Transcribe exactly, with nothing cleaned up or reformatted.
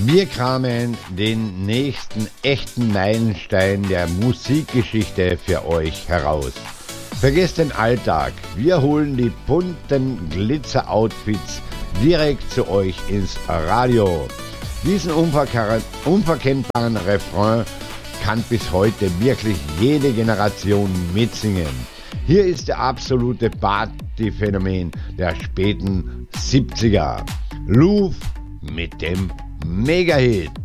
Wir kramen den nächsten echten Meilenstein der Musikgeschichte für euch heraus. Vergesst den Alltag, wir holen die bunten Glitzer-Outfits direkt zu euch ins Radio. Diesen unverk- unverkennbaren Refrain kann bis heute wirklich jede Generation mitsingen. Hier ist der absolute Partyphänomen der späten siebziger. Louvre mit dem Mega-Hit.